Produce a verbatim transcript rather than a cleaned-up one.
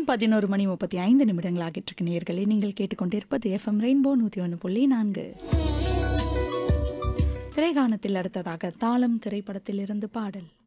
நேரம் பதினொரு மணி முப்பத்தி ஐந்து நிமிடங்கள் ஆகிட்டு இருக்கு நேயர்களே. நீங்கள் கேட்டுக்கொண்டிருப்பது எஃப்எம் ரெயின்போ நூற்றி ஒன்று புள்ளி நான்கு. திரைகாணத்தில் அடுத்ததாக தாளம் திரைப்படத்தில் இருந்து பாடல்.